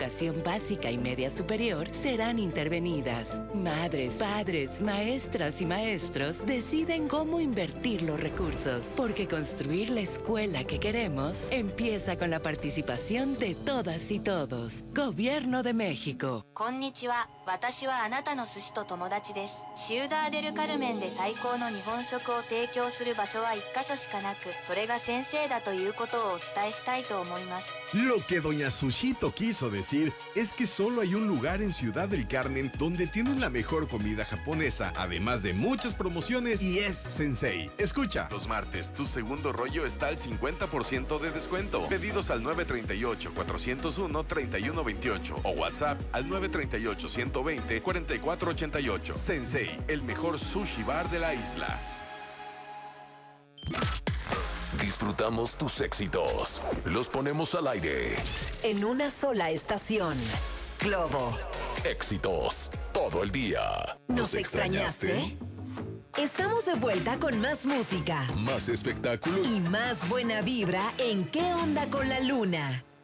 educación básica y media superior serán intervenidas. Madres, padres, maestras y maestros deciden cómo invertir los recursos, porque construir la escuela que queremos empieza con la participación de todas y todos. Gobierno de México. Konnichiwa. 私はあなたの寿司と友達です。シウダーデルカルメンで最高の日本食を提供する場所は1カ所しかなく、それが先生だということをお伝えしたいと思います。 Lo que doña Sushito quiso decir es que solo hay un lugar en Ciudad del Carmen donde tienen la mejor comida japonesa, además de muchas promociones, y es Sensei. Escucha. Los martes, tu segundo rollo está al 50% de descuento. Pedidos al 938-401-3128 o WhatsApp al 938-120-4488. Sensei, el mejor sushi bar de la isla. Disfrutamos tus éxitos. Los ponemos al aire. En una sola estación. Globo. Éxitos todo el día. ¿Nos extrañaste? Estamos de vuelta con más música Más espectáculo y más buena vibra en ¿Qué onda con la luna?